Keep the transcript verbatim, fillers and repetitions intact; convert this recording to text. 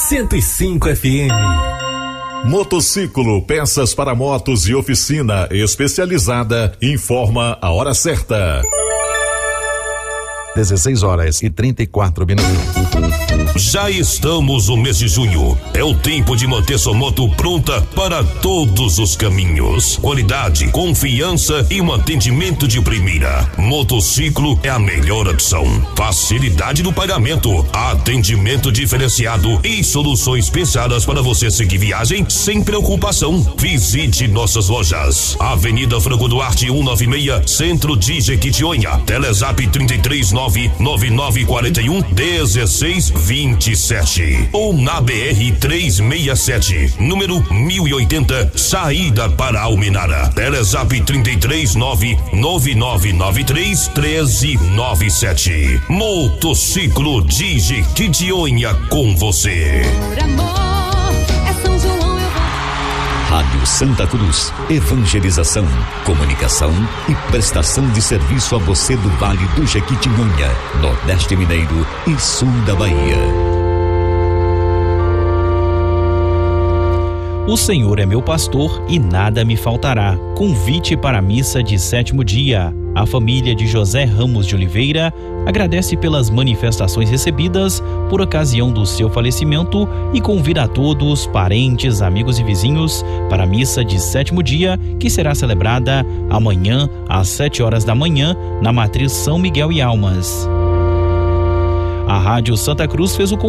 cento e cinco F M. Motociclo, peças para motos e oficina especializada, informa a hora certa. dezesseis horas e trinta e quatro minutos. Já estamos no mês de junho. É o tempo de manter sua moto pronta para todos os caminhos. Qualidade, confiança e um atendimento de primeira. Motociclo é a melhor opção. Facilidade no pagamento, atendimento diferenciado e soluções pensadas para você seguir viagem sem preocupação. Visite nossas lojas. Avenida Franco Duarte cento e noventa e seis, Centro de Jequitinhonha. Telezap trinta e três nove nove nove quatro um um seis vinte e sete ou na B R trezentos e sessenta e sete, número mil e oitenta, saída para Almenara. Telezap trinta e três nove nove nove nove três um três nove sete. Motociclo de Jequitinhonha com você. Por amor, é São João, eu vou. Rádio Santa Cruz, evangelização, comunicação e prestação de serviço a você do Vale do Jequitinhonha, Nordeste Mineiro e Sul da Bahia. O Senhor é meu pastor e nada me faltará. Convite para a missa de sétimo dia. A família de José Ramos de Oliveira agradece pelas manifestações recebidas por ocasião do seu falecimento e convida a todos, parentes, amigos e vizinhos, para a missa de sétimo dia, que será celebrada amanhã às sete horas da manhã na Matriz São Miguel e Almas. A Rádio Santa Cruz fez o